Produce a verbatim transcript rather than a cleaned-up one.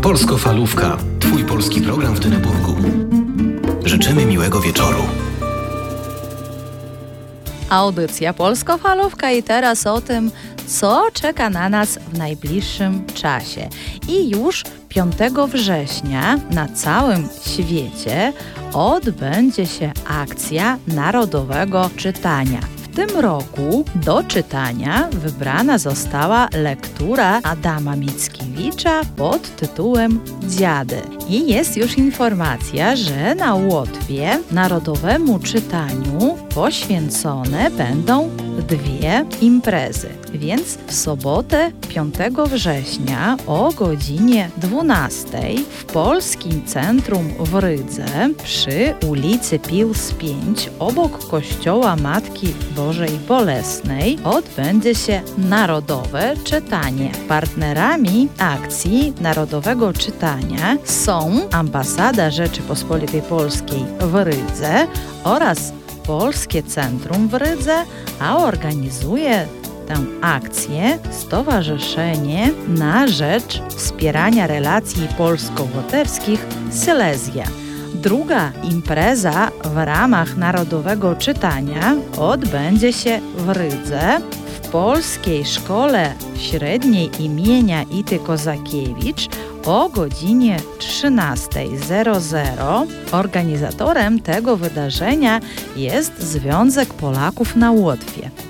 Polsko-Falówka. Twój polski program w Dyneburgu. Życzymy miłego wieczoru. Audycja Polsko-Falówka i teraz o tym, co czeka na nas w najbliższym czasie. I już piątego września na całym świecie odbędzie się akcja Narodowego Czytania. W tym roku do czytania wybrana została lektura Adama Mickiewicza pod tytułem Dziady. I jest już informacja, że na Łotwie Narodowemu Czytaniu poświęcone będą dwie imprezy. Więc w sobotę piątego września o godzinie dwunastej w Polskim Centrum w Rydze przy ulicy Pils pięć obok Kościoła Matki Bożej Bolesnej odbędzie się Narodowe Czytanie. Partnerami akcji Narodowego Czytania są Ambasada Rzeczypospolitej Polskiej w Rydze oraz Polskie Centrum w Rydze, a organizuje tę akcję Stowarzyszenie na rzecz wspierania relacji polsko-łotewskich Silesia. Druga impreza w ramach Narodowego Czytania odbędzie się w Rydze w Polskiej Szkole Średniej imienia Ity Kozakiewicz o godzinie trzynastej. Organizatorem tego wydarzenia jest Związek Polaków na Łotwie.